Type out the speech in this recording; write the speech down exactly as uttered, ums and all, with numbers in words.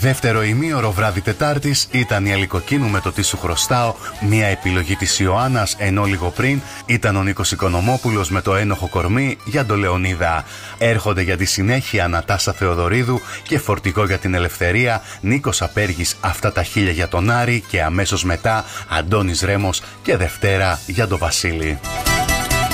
Δεύτερο ημίωρο βράδυ Τετάρτης ήταν η Αλικοκίνου με το «Τι σου χρωστάω», μια επιλογή της Ιωάννας, ενώ λίγο πριν ήταν ο Νίκος Οικονομόπουλος με το «Ένοχο κορμί» για τον Λεωνίδα. Έρχονται για τη συνέχεια Ανατάσα Θεοδωρίδου και «Φορτηγό για την ελευθερία», Νίκος Απέργης «Αυτά τα χίλια» για τον Άρη και αμέσως μετά Αντώνης Ρέμος και «Δευτέρα» για τον Βασίλη.